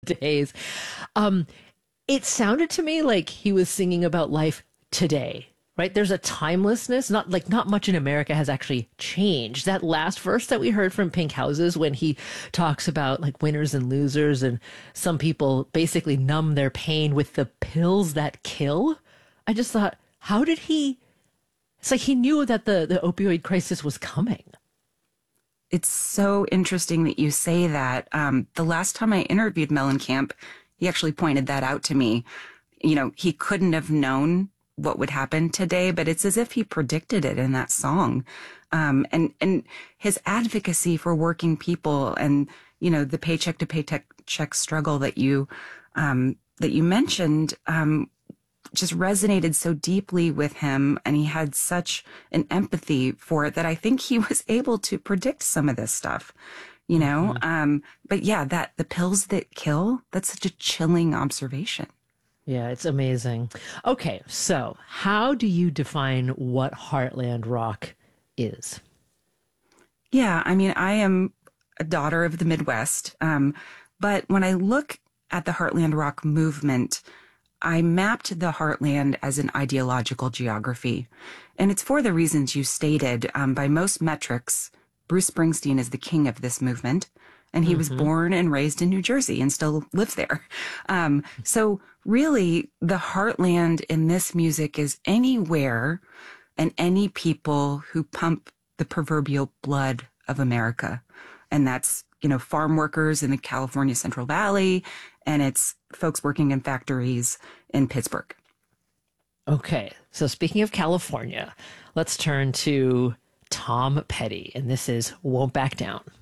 days. Um, it sounded to me like he was singing about life today, right? There's a timelessness, not much in America has actually changed. That last verse that we heard from Pink Houses when he talks about like winners and losers and some people basically numb their pain with the pills that kill. I just thought, how did he, it's like he knew that the opioid crisis was coming. It's so interesting that you say that. The last time I interviewed Mellencamp, he actually pointed that out to me. You know, he couldn't have known what would happen today, but it's as if he predicted it in that song. And his advocacy for working people and, you know, the paycheck to paycheck struggle that you mentioned, just resonated so deeply with him, and he had such an empathy for it that I think he was able to predict some of this stuff, you know? But yeah, that the pills that kill, that's such a chilling observation. Yeah, it's amazing. Okay, so how do you define what Heartland rock is? Yeah, I mean, I am a daughter of the Midwest, but when I look at the Heartland rock movement, I mapped the Heartland as an ideological geography. And it's for the reasons you stated. By most metrics, Bruce Springsteen is the king of this movement. And he was born and raised in New Jersey and still lives there. So really, the Heartland in this music is anywhere and any people who pump the proverbial blood of America. And that's, you know, farm workers in the California Central Valley, and it's folks working in factories in Pittsburgh. Okay, so speaking of California, let's turn to Tom Petty, and this is Won't Back Down.